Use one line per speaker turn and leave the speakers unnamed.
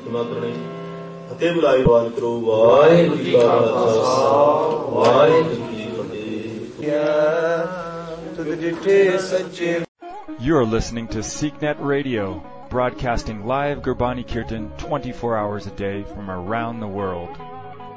ਸੁਣਾ ਕਰਨੀ ਫਤਿਹ ਬੁਲਾਈ ਵਾਲ ਕਰੋ। ਵਾਹਿਗੁਰੂ ਜੀ ਕਾ ਖਾਲਸਾ ਵਾਹਿਗੁਰੂ ਜੀ ਕੀ ਫਤਿਹ।
You are listening to SeekNet Radio, broadcasting live Gurbani Kirtan 24 hours a day from around the world.